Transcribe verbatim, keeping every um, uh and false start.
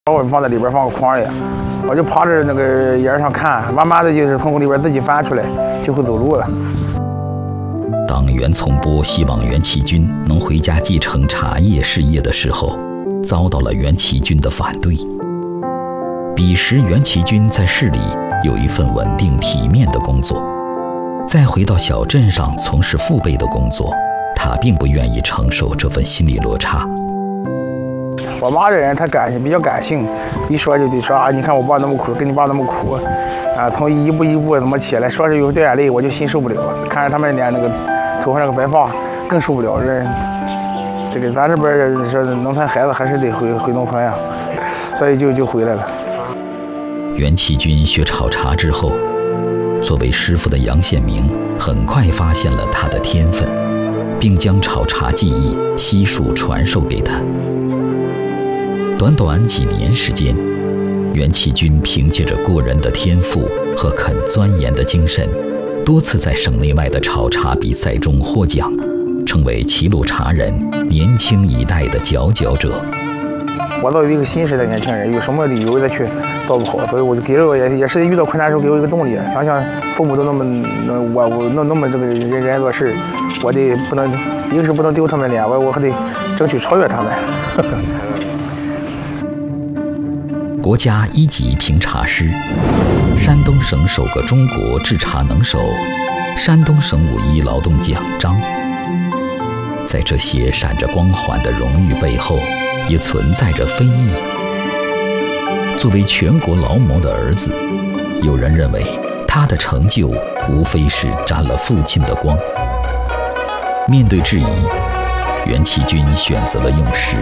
我放在里边放个筐里，我就趴着那个沿上看，慢慢的就是从里边自己翻出来，就会走路了。 当袁从波希望袁其军能回家继承茶叶事业的时候，遭到了袁其军的反对。彼时袁其军在市里有一份稳定体面的工作，再回到小镇上从事父辈的工作，他并不愿意承受这份心理落差。 我妈这人她感性，比较感性，一说就得说啊，你看我爸那么苦，跟你爸那么苦，啊，从一步一步怎么起来，说是有掉眼泪，我就心受不了。看着他们脸那个头上那个白发，更受不了。这这个咱这边说农村孩子还是得回回农村呀，所以就就回来了。 袁其军学炒茶之后，作为师傅的杨宪明很快发现了他的天分，并将炒茶技艺悉数传授给他。短短几年时间，袁其军凭借着过人的天赋和肯钻研的精神，多次在省内外的炒茶比赛中获奖，成为齐鲁茶人年轻一代的佼佼者。 我作为一个新时代年轻人，有什么理由再去做不好？所以我就给了我也也是遇到困难的时候给我一个动力。想想父母都那么那我我那那么这个人人做事，我得不能一个是不能丢他们脸，我我还得争取超越他们。 国家一级评茶师，山东省首个中国制茶能手，山东省五一劳动奖章。在这些闪着光环的荣誉背后，也存在着非议。作为全国劳模的儿子，有人认为他的成就无非是沾了父亲的光。面对质疑，袁其军选择了用实